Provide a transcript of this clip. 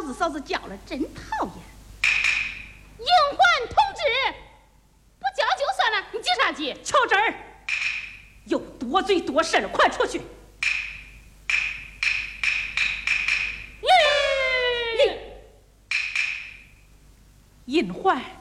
嫂子叫了，真讨厌。 应环同志，不叫就算了，你急啥急？ 瞧这儿，又多嘴多事了，快出去！印环。